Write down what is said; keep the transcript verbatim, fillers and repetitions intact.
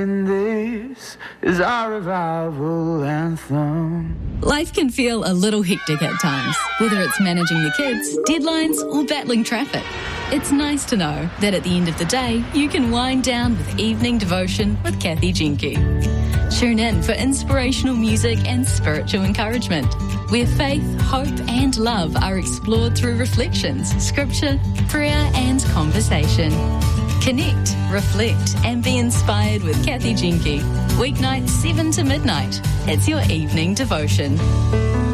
singing this is our revival anthem. Life can feel a little hectic at times, whether it's managing the kids, deadlines, or battling traffic. It's nice to know that at the end of the day, you can wind down with evening devotion with Kathy Jenke. Tune in for inspirational music and spiritual encouragement, where faith, hope and love are explored through reflections, scripture, prayer and conversation. Connect, reflect and be inspired with Kathy Jenke. Weeknights seven to midnight. It's your evening devotion.